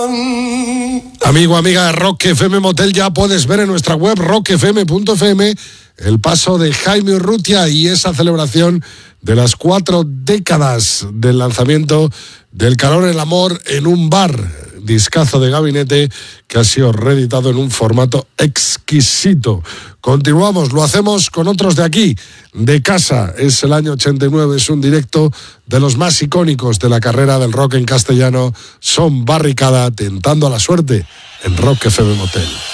Amigo, amiga de Rock FM Motel, ya puedes ver en nuestra web rockfm.fm el paso de Jaime Urrutia y esa celebración de las 4 décadas del lanzamiento del Calor el Amor en un bar, discazo de Gabinete que ha sido reeditado en un formato exquisito. Continuamos, lo hacemos con otros de aquí, de casa. Es el año 89, es un directo de los más icónicos de la carrera del rock en castellano. Son Barricada, tentando a la suerte en Rock FM Motel.